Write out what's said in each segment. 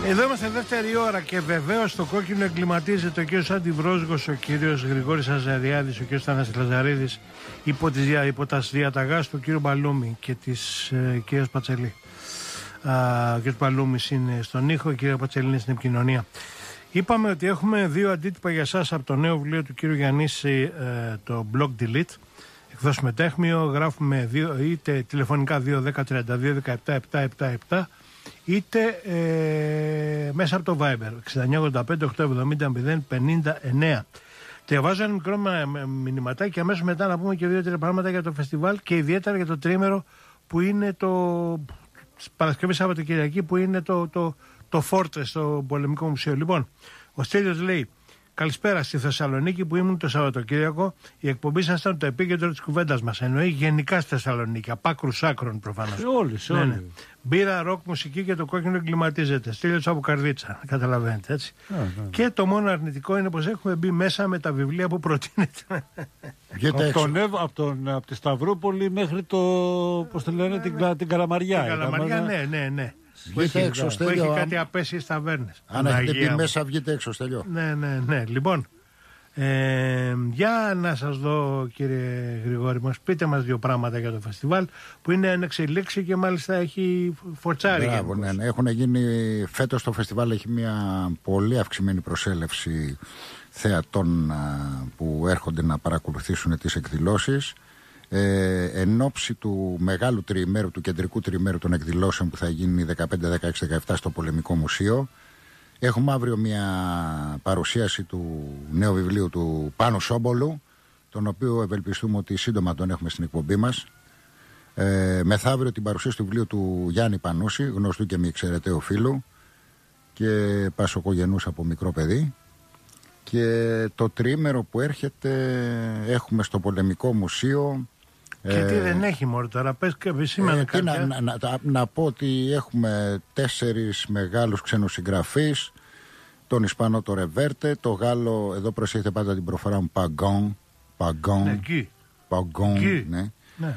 Εδώ είμαστε δεύτερη ώρα και βεβαίως στο κόκκινο εγκληματίζεται ο κύριος Αντιβρόσγος, ο κύριος Γρηγόρης Αζαριάδης, ο κύριος Θανάσης Λαζαρίδης υπό τα διαταγάς του κύριου Μπαλούμη και της κυρίας Πατσελή. Ο κύριος Μπαλούμης είναι στον ήχο, η κυρία Πατσελή είναι στην επικοινωνία. Είπαμε ότι έχουμε δύο αντίτυπα για σας από το νέο βιβλίο του κύριου Γιαννίση, το Blog Delete. Εκδόσεις Μετέχμιο, γράφουμε είτε τηλεφωνικά 2-10-32-17-777 είτε μέσα από το Viber 6985-870-059. Διαβάζω ένα μικρό μηνυματάκι και αμέσως μετά να πούμε και δύο-τρία πράγματα για το φεστιβάλ και ιδιαίτερα για το τρίμερο που είναι το Παρασκευή Σαββατοκυριακή, που είναι το Φόρτρες στο Πολεμικό Μουσείο. Λοιπόν, ο Στέλιος λέει: καλησπέρα, στη Θεσσαλονίκη που ήμουν το Σαββατοκύριακο. Η εκπομπή σας ήταν το επίκεντρο της κουβέντας μας. Εννοεί γενικά στη Θεσσαλονίκη, απ' άκρους άκρων προφανώς. Σε όλοι. Ναι. Μπύρα, ροκ, μουσική και το κόκκινο εγκληματίζεται. Στήλιος από Καρδίτσα, καταλαβαίνετε έτσι. Και το μόνο αρνητικό είναι πως έχουμε μπει μέσα με τα βιβλία που προτείνεται. Από τη Σταυρούπολη μέχρι το, πώς το λένε, την Καλαμαριά. Την Καλαμαριά, ναι. Βγείτε έξω, Στέλιο. Έχει κάτι απέσιες ταβέρνες. Αν έχετε πει μέσα, βγείτε έξω, Στέλιο. Ναι. Λοιπόν, για να σας δω, κύριε Γρηγόρη μας, πείτε μας δύο πράγματα για το φεστιβάλ που είναι εν εξελίξη και μάλιστα έχει φορτσάρει. Μπράβο, ναι. Έχουν γίνει, φέτος το φεστιβάλ έχει μια πολύ αυξημένη προσέλευση θεατών που έρχονται να παρακολουθήσουν τις εκδηλώσεις. Εν ώψη του μεγάλου τριημέρου, του κεντρικού τριημέρου των εκδηλώσεων που θα γίνει 15, 16, 17 στο Πολεμικό Μουσείο, έχουμε αύριο μια παρουσίαση του νέου βιβλίου του Πάνου Σόμπολου, τον οποίο ευελπιστούμε ότι σύντομα τον έχουμε στην εκπομπή μας. Μεθαύριο την παρουσίαση του βιβλίου του Γιάννη Πανούση, γνωστού και μη εξαιρεταίου φίλου και πασοκογενούς από μικρό παιδί. Και το τριήμερο που έρχεται έχουμε στο Πολεμικό Μουσείο. Και τι δεν έχει μόνο τώρα, πες και επισήμανε κάποια. Να πω ότι έχουμε 4 μεγάλους ξένους συγγραφείς, τον Ισπανό το Ρεβέρτε, το Γάλλο, εδώ προσέχετε πάντα την προφορά μου, Παγκόν, ναι.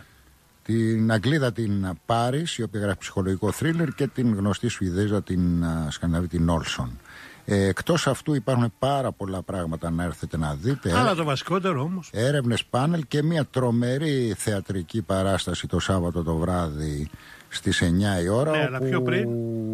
Την Αγγλίδα την Πάρις, η οποία γράφει ψυχολογικό θρίλερ, και την γνωστή Σουηδέζα την Σκανδιναβή, την Όλσον. Εκτός αυτού υπάρχουν πάρα πολλά πράγματα να έρθετε να δείτε. Αλλά το βασικότερο όμως. Έρευνες πάνελ και μια τρομερή θεατρική παράσταση το Σάββατο το βράδυ στις 9 η ώρα. Ναι, αλλά πιο πριν.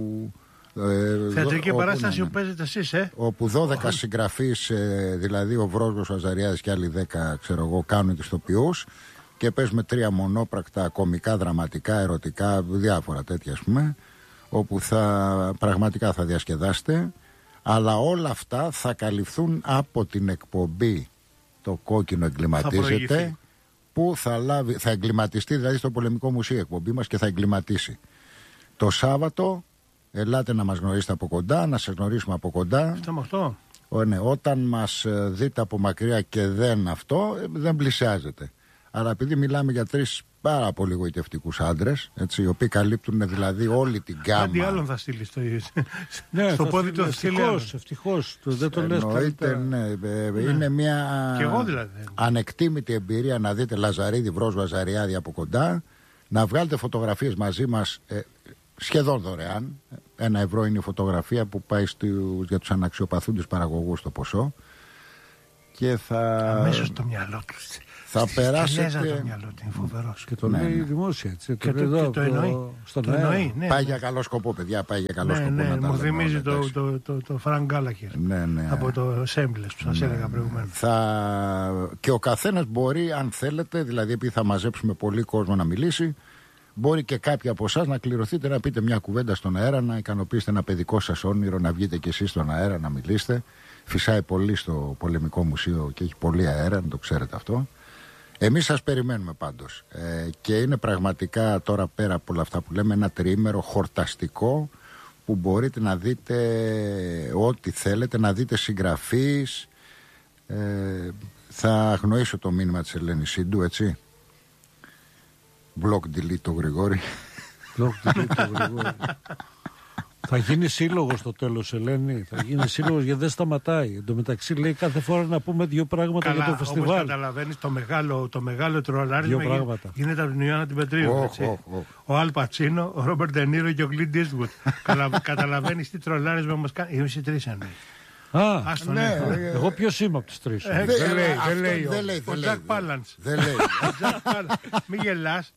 Θεατρική παράσταση που παίζετε εσείς, όπου 12 συγγραφείς, δηλαδή ο Βρόσγος, ο Αζαριάδης και άλλοι 10, ξέρω εγώ, κάνουν τις ηθοποιούς και παίζουμε 3 μονόπρακτα κομικά, δραματικά, ερωτικά, διάφορα τέτοια, ας πούμε, όπου πραγματικά θα διασκεδάσετε. Αλλά όλα αυτά θα καλυφθούν από την εκπομπή Το Κόκκινο Εγκληματίζεται, που θα εγκληματιστεί δηλαδή στο Πολεμικό Μουσείο εκπομπή μας και θα εγκληματίσει. Το Σάββατο ελάτε να μας γνωρίσετε από κοντά, να σας γνωρίσουμε από κοντά. Ναι, όταν μας δείτε από μακριά και δεν πλησιάζετε. Αλλά επειδή μιλάμε για 3 πάρα πολύ γοητευτικούς άντρες, οι οποίοι καλύπτουν δηλαδή όλη την γκάμα. Κάτι άλλο θα στείλει στο πόδι του. Ευτυχώς. Δεν το λες. Είναι μια και εγώ δηλαδή ανεκτήμητη εμπειρία να δείτε Λαζαρίδη, Βρόσγο, Αζαριάδη από κοντά, να βγάλετε φωτογραφίες μαζί μας σχεδόν δωρεάν. 1 ευρώ είναι η φωτογραφία που πάει για τους αναξιοπαθούντες παραγωγούς το ποσό. Και αμέσως στο μυαλό τους. Θα περάσετε. Το μυαλό του είναι φοβερός. Και το λέει δημόσια, έτσι. Και το εννοεί. Πάει για καλό σκοπό, παιδιά. Πάει για καλό σκοπό. Ναι, μου θυμίζει το Φρανκ Γκάλαχερ. Από το Σέμπλες που σας έλεγα προηγουμένως. Και ο καθένας μπορεί, αν θέλετε, δηλαδή επειδή θα μαζέψουμε πολύ κόσμο να μιλήσει, μπορεί και κάποιοι από εσάς να κληρωθείτε να πείτε μια κουβέντα στον αέρα, να ικανοποιήσετε ένα παιδικό σας όνειρο, να βγείτε κι εσείς στον αέρα να μιλήσετε. Φυσάει πολύ στο Πολεμικό Μουσείο και έχει πολύ αέρα, να το ξέρετε αυτό. Εμείς σας περιμένουμε πάντως. Και είναι πραγματικά τώρα, πέρα από όλα αυτά που λέμε, ένα τριήμερο χορταστικό που μπορείτε να δείτε ό,τι θέλετε, να δείτε συγγραφείς. Θα αγνοήσω το μήνυμα της Ελένης Σίντου, έτσι. Blog delete το Γρηγόρη. Blog delete το Γρηγόρη. Θα γίνει σύλλογος στο τέλος, Ελένη. Θα γίνει σύλλογος γιατί δεν σταματάει. Εν τω μεταξύ λέει κάθε φορά να πούμε δύο πράγματα για το φεστιβάλ. Όπως καταλαβαίνεις, το μεγάλο τρολάρισμα γίνεται από την Ιωάννα την Πετρίου. Ο Αλ Πατσίνο, ο Ρόμπερτ Ντενίρο και ο Κλιντ Ίστγουτ. Καταλαβαίνεις τι τρολάρισμα μας κάνει. Εμείς οι τρεις είναι. Ναι, εγώ ποιος είμαι από τους τρεις? Δεν λέει. Ο Τζακ Πάλαντς. Δεν λέει. Μη γελάς.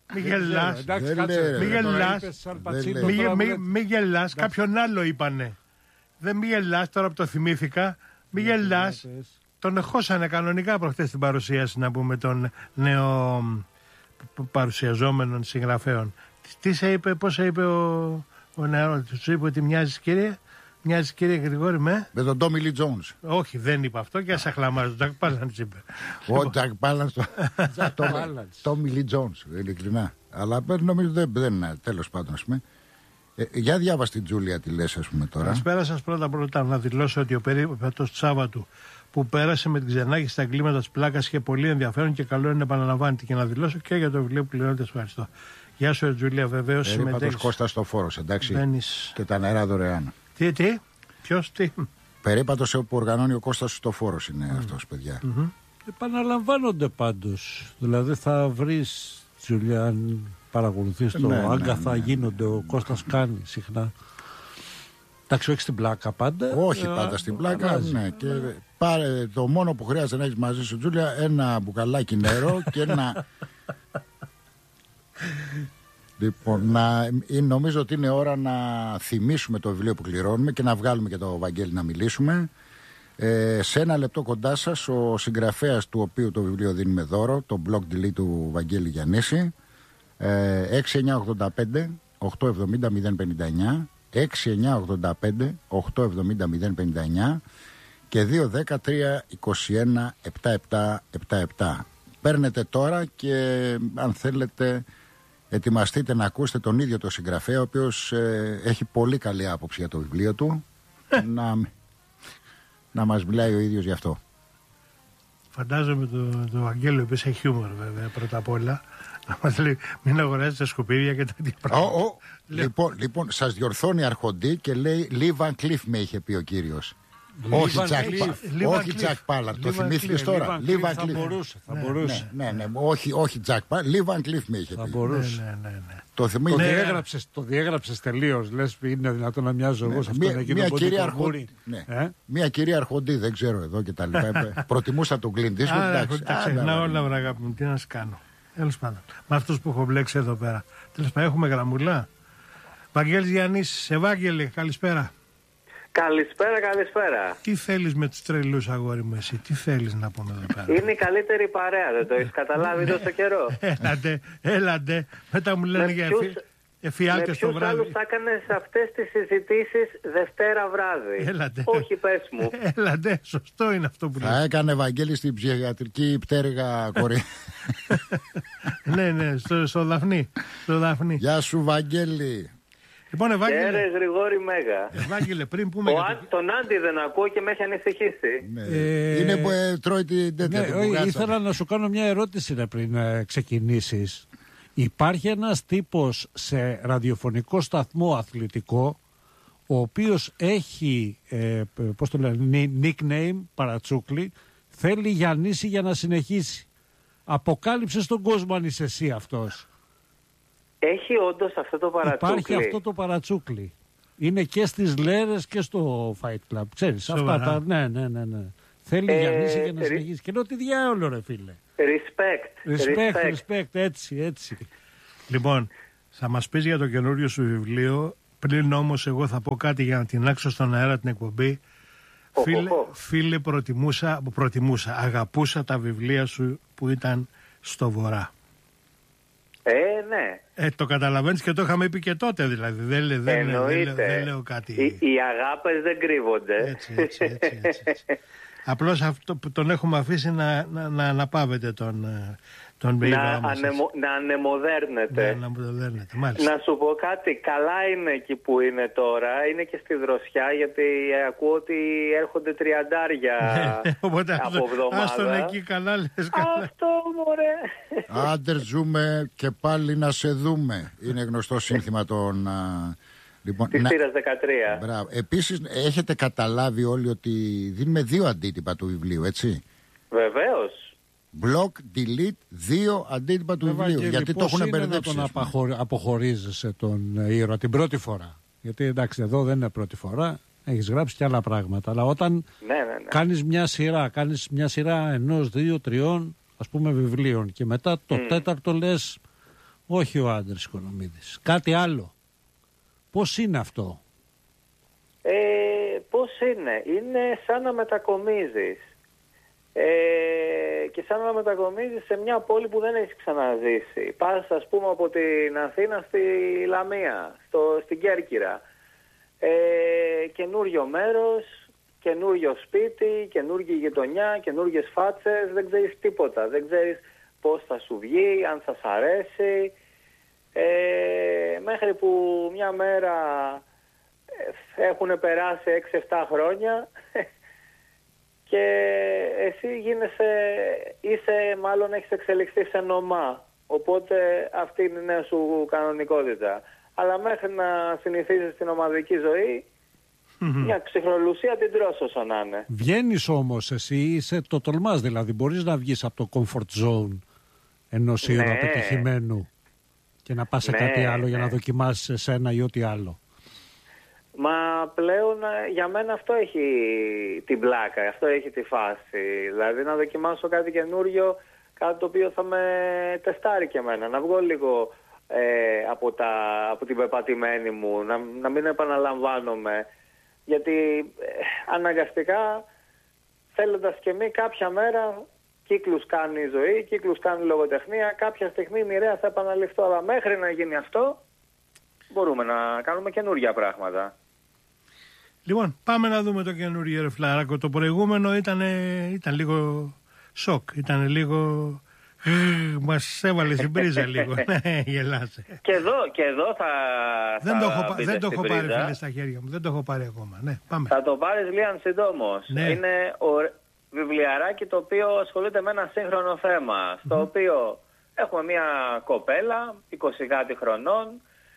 Μη γελάς. Κάποιον άλλο είπανε. Δεν μη γελάς, τώρα που το θυμήθηκα. Μη γελάς. Τον εχώσανε κανονικά προχτές στην παρουσίαση, να πούμε, των νέο παρουσιαζόμενων συγγραφέων. Τι σε είπε, πώς σε είπε ο νεαρός? Σου είπε ότι μοιάζεις, κύριε? Μοιάζει, κύριε Γρηγόρη, με τον Τόμι Λι Τζόουνς. Όχι, δεν είπε αυτό και ας αχλαμάζει. Ο Τζακ Πάλαντς είπε. Ο Τζακ Πάλαντς. Τόμι Λι Τζόουνς, ειλικρινά. Αλλά νομίζω δεν είναι, τέλος πάντων, ας πούμε. Για διάβασε την Τζούλια τι λες, ας πούμε, τώρα. Καλησπέρα σας. Πρώτα να δηλώσω ότι ο περίπατος του Σάββατου που πέρασε με την Ξενάκη στα εγκλήματα της πλάκας είχε πολύ ενδιαφέρον και καλό είναι να επαναλαμβάνεται, και να δηλώσω και για το βιβλίο που πληρώνετε. Ευχαριστώ. Γεια σου, Τζούλια, βεβαίως συμμετέχει. Περίπατος Κώστας στο Φόρος, εντάξει. Και τα νερά δωρεάν. Τι, ποιος, τι? Περίπατος που οργανώνει ο Κώστας στο Φόρος είναι αυτός, παιδιά. Επαναλαμβάνονται πάντως. Δηλαδή θα βρεις, Τζούλια, αν παρακολουθείς το Άγκαθα, γίνονται, ο Κώστας κάνει συχνά. Εντάξει, όχι στην πλάκα πάντα. Όχι πάντα στην πλάκα, ναι. Και πάρε το μόνο που χρειάζεται να έχεις μαζί σου, Τζούλια, ένα μπουκαλάκι νερό και ένα... Λοιπόν, νομίζω ότι είναι ώρα να θυμίσουμε το βιβλίο που κληρώνουμε και να βγάλουμε και το Βαγγέλη να μιλήσουμε. Σε ένα λεπτό κοντά σας ο συγγραφέας του οποίου το βιβλίο δίνουμε δώρο, το blog delete του Βαγγέλη Γιαννίση. 6985 870 059, 6985 870 059 και 210 321 7777. Παίρνετε τώρα και αν θέλετε ετοιμαστείτε να ακούσετε τον ίδιο το συγγραφέα, ο οποίος έχει πολύ καλή άποψη για το βιβλίο του. να μας μιλάει ο ίδιος γι' αυτό. Φαντάζομαι το Αγγέλο, ο οποίος έχει χιούμορ βέβαια πρώτα απ' όλα, να μας λέει μην αγοράζετε σκουπίδια και τέτοια πράγματα. Λοιπόν, σας διορθώνει αρχοντή και λέει Λι Βαν Κλιφ με είχε πει ο κύριος. Όχι Τζακ Πάλαντ. Το θυμήθηκες τώρα? Λι Βαν Κλιφ. Θα μπορούσε. Ναι, όχι Τζακ Πάλαντ. Λι Βαν Κλιφ με είχε πει. Θα μπορούσε. Το διέγραψες τελείως. Λες είναι δυνατόν να μοιάζω εγώ σε αυτόν εκείνο που μια κυρία αρχοντή, δεν ξέρω εδώ και τα λοιπά. Προτιμούσα τον Κλίντ Ίστγουτ. Τα ξεχνάω όλα, αγάπη μου. Τι να κάνω. Τέλος πάντων. Με αυτούς που έχω μπλέξει εδώ πέρα. Τέλος πάντων, έχουμε γραμμουλά. Βαγγέλης Γιαννίσης, Ευάγγελε, καλησπέρα. Καλησπέρα. Τι θέλεις με τους τρελούς, αγόρι μου, εσύ? Τι θέλεις να πούμε εδώ πέρα? Είναι η καλύτερη παρέα, δεν το έχεις καταλάβει τόσο καιρό? Έλατε. Μετά μου λένε για εφιάλτες το βράδυ. Με ποιους άλλους θα έκανες αυτές τις συζητήσεις Δευτέρα βράδυ? Έλατε. Όχι, πες μου. Έλατε, σωστό είναι αυτό που λες. Θα έκανε Βαγγέλη στην ψυχιατρική πτέρυγα κορή. Ναι, στο Δαφνί. Γεια σου Βαγγέλη. Λοιπόν, Ευάγγελε. Γρηγόρη Μέγα. Ευάγγελε, πριν πούμε. Τον Άντι δεν ακούω και με έχει ανησυχήσει. Είναι που τρώει την τέτοια. Ήθελα να σου κάνω μια ερώτηση πριν ξεκινήσεις. Υπάρχει ένας τύπος σε ραδιοφωνικό σταθμό αθλητικό, ο οποίος έχει, πώς το λένε, nickname, παρατσούκλι, θέλει Γιαννίση για να συνεχίσει. Αποκάλυψε στον κόσμο αν είσαι εσύ αυτός. Έχει όντως αυτό το παρατσούκλι? Υπάρχει αυτό το παρατσούκλι. Είναι και στις Λέρες και στο Fight Club. Ξέρεις, αυτά τα... Ναι. Θέλει Γιαννίση για να συνεχίσει. Και λέω τι διάολο ρε φίλε. Respect. Έτσι. Λοιπόν, θα μας πεις για το καινούριο σου βιβλίο. Πριν όμως εγώ θα πω κάτι για να τεινάξω στον αέρα την εκπομπή. Φίλε, αγαπούσα τα βιβλία σου που ήταν στο Βορρά. Ναι. Το καταλαβαίνεις και το είχαμε πει και τότε δηλαδή. Δεν λέω κάτι. Οι αγάπες δεν κρύβονται. Έτσι. Απλώς αυτό που τον έχουμε αφήσει να αναπαύεται τον να ανεμοδέρνεται. Να σου πω κάτι, καλά είναι εκεί που είναι τώρα, είναι και στη δροσιά, γιατί ακούω ότι έρχονται 30 από εβδομάδα. Άστον εκεί, καλά λες. Αυτό μωρέ. Άντερ ζούμε και πάλι να σε δούμε. Είναι γνωστό σύνθημα των Λοιπόν, της θύρας 13. Μπράβο. Επίσης έχετε καταλάβει όλοι ότι δίνουμε 2 αντίτυπα του βιβλίου, έτσι? Βεβαίως. Block, delete, 2 αντίτυπα του βιβλίου. Γιατί το έχουν μπερδέψει. Να τον αποχωρίζεσαι τον ήρωα την πρώτη φορά. Γιατί εντάξει, εδώ δεν είναι πρώτη φορά. Έχεις γράψει και άλλα πράγματα. Αλλά όταν κάνεις μια σειρά 1, 2, 3 ας πούμε βιβλίων και μετά το τέταρτο λες όχι ο Άντρης Οικονομίδης, κάτι άλλο. Πώς είναι αυτό? Πώς είναι? Είναι σαν να μετακομίζεις. Και σαν να μετακομίζεις σε μια πόλη που δεν έχεις ξαναζήσει. Πας ας πούμε από την Αθήνα στη Λαμία, στην Κέρκυρα. Καινούριο μέρος, καινούριο σπίτι, καινούργια γειτονιά, καινούργιες φάτσες, δεν ξέρεις τίποτα. Δεν ξέρεις πώς θα σου βγει, αν θα σ' αρέσει. Μέχρι που μια μέρα έχουν περάσει 6-7 χρόνια και εσύ έχεις εξελιχθεί σε νομά. Οπότε αυτή είναι η νέα σου κανονικότητα. Αλλά μέχρι να συνηθίζεις την ομαδική ζωή, μια ψυχρολουσία την τρως όσο να είναι. Βγαίνεις όμως εσύ, το τολμάς δηλαδή, μπορείς να βγεις από το comfort zone ενός ήρωα πετυχημένου και να πας σε κάτι άλλο για να δοκιμάσεις εσένα ή ό,τι άλλο. Μα πλέον για μένα αυτό έχει την πλάκα, αυτό έχει τη φάση. Δηλαδή να δοκιμάσω κάτι καινούριο, κάτι το οποίο θα με τεστάρει και εμένα. Να βγω λίγο από την πεπατημένη μου, να μην επαναλαμβάνομαι. Γιατί αναγκαστικά, θέλοντας και μη, κάποια μέρα κύκλους κάνει η ζωή, κύκλους κάνει η λογοτεχνία, κάποια στιγμή μοιραία θα επαναληφθώ. Αλλά μέχρι να γίνει αυτό, μπορούμε να κάνουμε καινούργια πράγματα. Λοιπόν, πάμε να δούμε το καινούργιο ρε Φλαράκο. Το προηγούμενο ήταν λίγο σοκ, ήταν λίγο... μας έβαλε στην πρίζα λίγο. Ναι, γελάσε. Και εδώ θα... Δεν το έχω πάρει φίλε στα χέρια μου. Δεν το έχω πάρει ακόμα. Ναι, πάμε. Θα το πάρεις Λίαν συντόμως. Ναι. Είναι βιβλιαράκι το οποίο ασχολείται με ένα σύγχρονο θέμα. Στο οποίο έχουμε μια κοπέλα 20 κάτι χρονών.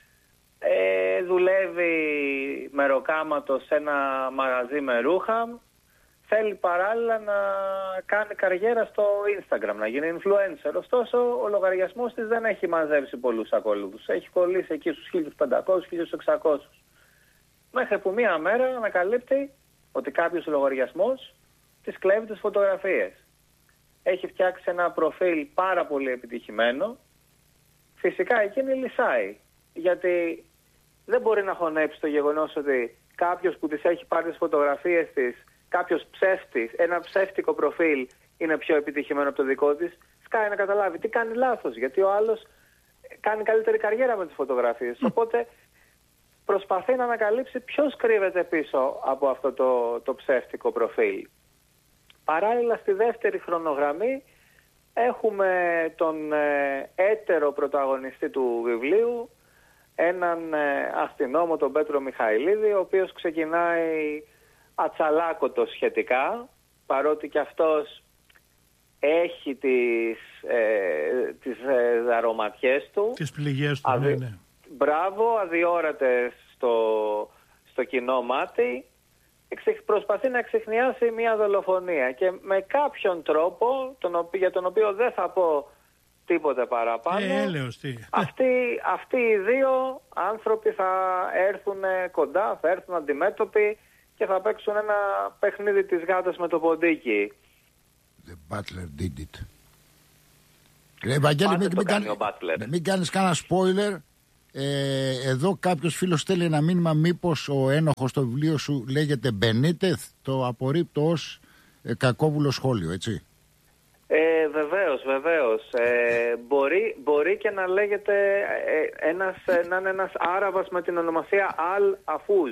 Δουλεύει μεροκάματο σε ένα μαγαζί με ρούχα. Θέλει παράλληλα να κάνει καριέρα στο Instagram, να γίνει influencer. Ωστόσο, ο λογαριασμός της δεν έχει μαζέψει πολλούς ακολούθους. Έχει κολλήσει εκεί στους 1.500-1.600. Μέχρι που μία μέρα ανακαλύπτει ότι κάποιος λογαριασμός της κλέβει τις φωτογραφίες. Έχει φτιάξει ένα προφίλ πάρα πολύ επιτυχημένο. Φυσικά εκείνη λυσάει. Γιατί δεν μπορεί να χωνέψει το γεγονός ότι κάποιος που της έχει πάρει τις φωτογραφίες της, κάποιος ψεύτης, ένα ψεύτικο προφίλ είναι πιο επιτυχημένο από το δικό της, σκάει να καταλάβει τι κάνει λάθος, γιατί ο άλλος κάνει καλύτερη καριέρα με τις φωτογραφίες. Οπότε προσπαθεί να ανακαλύψει ποιος κρύβεται πίσω από αυτό το ψεύτικο προφίλ. Παράλληλα στη δεύτερη χρονογραμμή έχουμε τον έτερο πρωταγωνιστή του βιβλίου, έναν αστυνόμο, τον Πέτρο Μιχαηλίδη, ο οποίος ξεκινάει ατσαλάκωτος σχετικά, παρότι και αυτός έχει τις αρωματιές του. Τις πληγές του, ναι. Μπράβο, αδιόρατες στο κοινό μάτι. Προσπαθεί να εξιχνιάσει μια δολοφονία και με κάποιον τρόπο, για τον οποίο δεν θα πω τίποτε παραπάνω, αυτοί οι δύο άνθρωποι θα έρθουν κοντά, θα έρθουν αντιμέτωποι και θα παίξουν ένα παιχνίδι της γάτας με το ποντίκι. The butler did it. Βαγγέλη, μην κάνεις κανένα spoiler. Εδώ κάποιος φίλος στέλνει ένα μήνυμα, μήπως ο ένοχος στο βιβλίο σου λέγεται Μπενίτεθ. Το απορρίπτω ως κακόβουλο σχόλιο, έτσι. Βεβαίως. Μπορεί και να λέγεται να είναι ένας Άραβας με την ονομασία Αλ Αφούζ.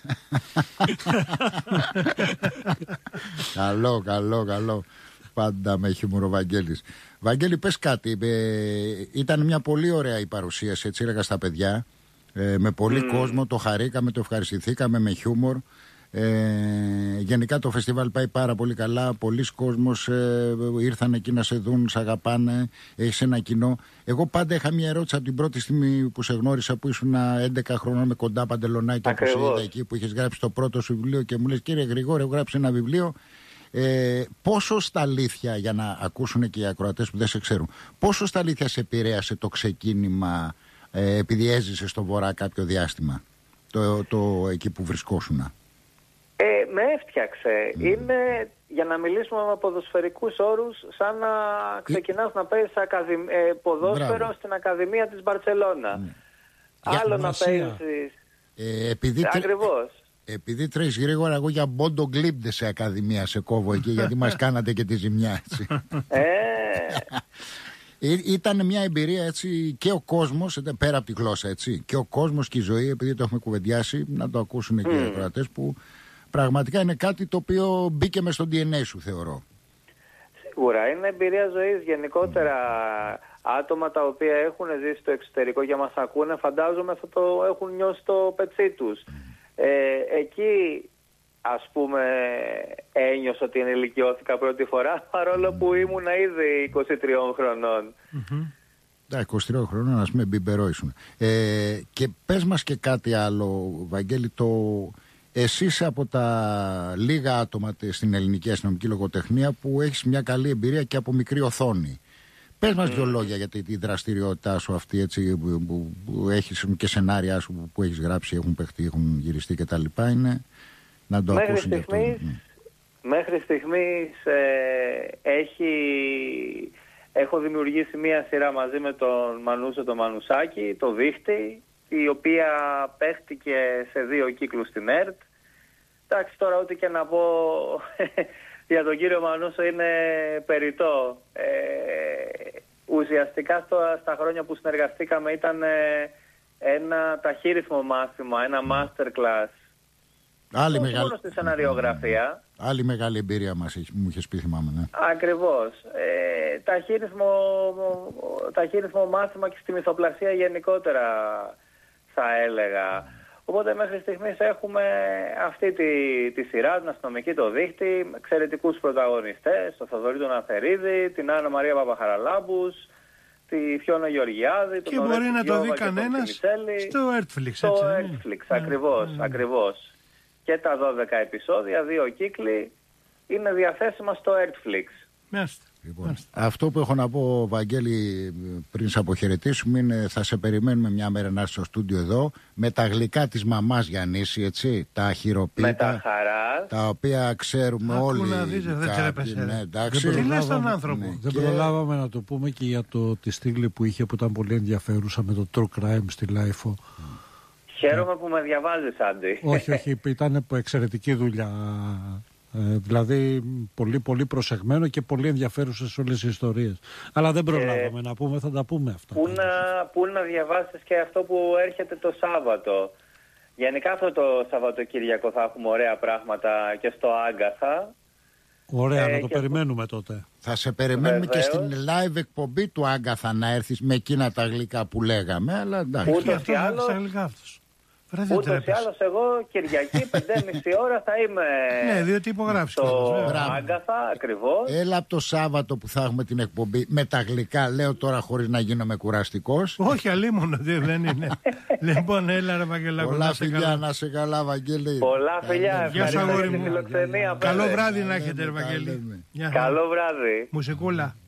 Καλό. Πάντα με χιούμορ ο Βαγγέλης. Βαγγέλη, πες κάτι. Ήταν μια πολύ ωραία η παρουσίαση, έτσι έλεγα στα παιδιά. Με πολύ κόσμο, το χαρήκαμε, το ευχαριστηθήκαμε με χιούμορ. Γενικά το φεστιβάλ πάει πάρα πολύ καλά. Πολλοί κόσμος ήρθαν εκεί να σε δουν, σε αγαπάνε. Έχεις ένα κοινό. Εγώ πάντα είχα μια ερώτηση από την πρώτη στιγμή που σε γνώρισα, που ήσουν 11 χρονών με κοντά παντελονάκια, που σε είδα εκεί, που είχες γράψει το πρώτο σου βιβλίο και μου λες, κύριε Γρηγόρη, έχω γράψει ένα βιβλίο. Πόσο στα αλήθεια, για να ακούσουν και οι ακροατές που δεν σε ξέρουν, πόσο στα αλήθεια σε επηρέασε το ξεκίνημα, επειδή έζησε στο Βορρά κάποιο διάστημα, εκεί που βρισκόσουνα? Με έφτιαξε. Είναι, για να μιλήσουμε με ποδοσφαιρικούς όρους, σαν να ξεκινάς να παίζεις ποδόσφαιρο στην Ακαδημία της Μπαρτσελώνα. Άλλο να παίζεις. Ακριβώς. Επειδή τρέχεις γρήγορα, εγώ για Μπόντο Γκλίμπντε σε Ακαδημία σε κόβω εκεί, γιατί μας κάνατε και τη ζημιά, έτσι. Ήταν μια εμπειρία, έτσι, και ο κόσμος, πέρα από τη γλώσσα, έτσι, και ο κόσμος και η ζωή, επειδή το έχουμε κουβεντιάσει, να το ακούσουν και οι ακροατές, που πραγματικά είναι κάτι το οποίο μπήκε μες στο DNA σου, θεωρώ. Σίγουρα, είναι εμπειρία ζωής. Γενικότερα, άτομα τα οποία έχουν ζήσει στο εξωτερικό και μας ακούνε, φαντάζομαι θα το έχουν νιώσει το πετσί τους. Εκεί, ας πούμε, ένιωσα ότι ενηλικιώθηκα πρώτη φορά, παρόλο που ήμουν ήδη 23 χρονών. 23 χρονών, ας πούμε, μπιμπερό ήσουν. Και πες μας και κάτι άλλο, Βαγγέλη, εσύ είσαι από τα λίγα άτομα στην ελληνική αστυνομική λογοτεχνία που έχεις μια καλή εμπειρία και από μικρή οθόνη. Πες μας δύο λόγια για τη δραστηριότητά σου αυτή, έτσι, που έχεις και σενάρια σου που έχεις γράψει, έχουν παιχτεί, έχουν γυριστεί κτλ. Είναι να το ακούσουν και αυτό. Μέχρι στιγμής έχω δημιουργήσει μία σειρά μαζί με τον Μανούσο τον Μανουσάκη, το Δίχτυ, η οποία παίχτηκε σε 2 κύκλους στην ΕΡΤ. Εντάξει, τώρα ό,τι και να πω για τον κύριο Μανούσο είναι περιττό. Ουσιαστικά στα χρόνια που συνεργαστήκαμε ήταν ένα ταχύρυθμο μάθημα, ένα masterclass. Άλλη μεγάλη... μόνο στη σεναριογραφία. Άλλη μεγάλη εμπειρία μου είχες πει, θυμάμαι. Ναι. Ακριβώς. Ταχύρυθμο μάθημα και στη μυθοπλασία γενικότερα, θα έλεγα. Οπότε μέχρι στιγμής έχουμε αυτή τη σειρά, την αστυνομική, το Δίχτυ, εξαιρετικούς πρωταγωνιστές, τον Θοδωρή τον Αθερίδη, την Άννα Μαρία Παπαχαραλάμπους, τη Φιώνα Γεωργιάδη, και τον μπορεί να το δει κανένας στο Netflix. Στο Netflix, ακριβώς. Και τα 12 επεισόδια, 2 κύκλοι, είναι διαθέσιμα στο Netflix. Λοιπόν, αυτό που έχω να πω, Βαγγέλη, πριν σε αποχαιρετήσουμε, είναι θα σε περιμένουμε μια μέρα να έρθει στο στούντιο εδώ με τα γλυκά της μαμάς Γιαννίση, έτσι, τα χειροποίητα, τα οποία ξέρουμε όλοι. Να δεις, δεν τρέπεσαι. Ναι, εντάξει. Τι λες τον άνθρωπο. Ναι, δεν προλάβαμε να το πούμε και για τη στήλη που είχε, που ήταν πολύ ενδιαφέρουσα, με το True Crime στη Λάιφο. Χαίρομαι που με διαβάζεις, Άντι. Όχι, ήταν εξαιρετική δουλειά. Δηλαδή πολύ πολύ προσεγμένο και πολύ ενδιαφέρουσες όλες οι ιστορίες. Αλλά δεν προλάβαμε να πούμε, θα τα πούμε αυτά. Πού να διαβάσεις και αυτό που έρχεται το Σάββατο. Γενικά αυτό το Σαββατοκύριακο θα έχουμε ωραία πράγματα και στο Άγκαθα. Ωραία, να το περιμένουμε τότε. Θα σε περιμένουμε και στην live εκπομπή του Άγκαθα να έρθεις με εκείνα τα γλυκά που λέγαμε. Αλλά εντάξει. Ούτως ή άλλως εγώ Κυριακή 5.30 ώρα θα είμαι. Ναι, διότι υπογράψεις στο Άγκαθα, ακριβώς. Έλα από το Σάββατο που θα έχουμε την εκπομπή με τα γλυκά, λέω τώρα χωρίς να γίνομαι κουραστικός. Όχι, αλίμονο, δεν είναι. Λοιπόν, έλα ρε Βαγγελάκο. Πολλά φιλιά, να σε καλά, Βαγγέλη. Πολλά φιλιά, γεια σου αγόρι μου. φιλοξενία. Καλό βράδυ να έχετε, ρε Βαγγέλη. Καλό βράδυ. Μουσικούλα.